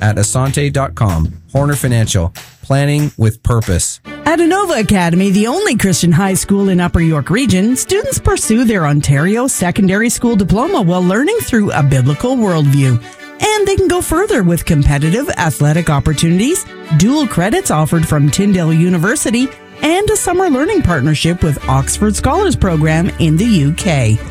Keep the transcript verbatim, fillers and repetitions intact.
at asante dot com. Horner Financial, planning with purpose. At Inova Academy, the only Christian high school in Upper York Region, students pursue their Ontario Secondary School Diploma while learning through a biblical worldview. And they can go further with competitive athletic opportunities, dual credits offered from Tyndale University, and a summer learning partnership with Oxford Scholars Program in the U K.